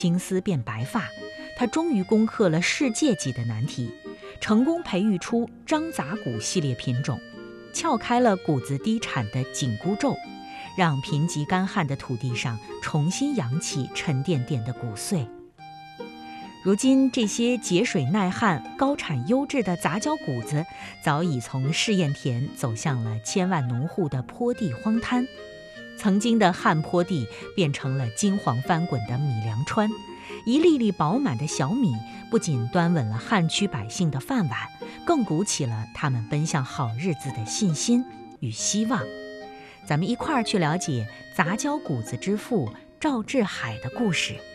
青丝变白发，他终于攻克了世界级的难题，成功培育出张杂谷系列品种，撬开了谷子低产的紧箍咒，让贫瘠干旱的土地上重新扬起沉甸甸的谷穗。如今，这些节水耐旱、高产优质的杂交谷子，早已从试验田走向了千万农户的坡地荒滩。曾经的旱坡地变成了金黄翻滚的米粮川，一粒粒饱满的小米不仅端稳了旱区百姓的饭碗，更鼓起了他们奔向好日子的信心与希望。咱们一块儿去了解杂交谷子之父赵志海的故事。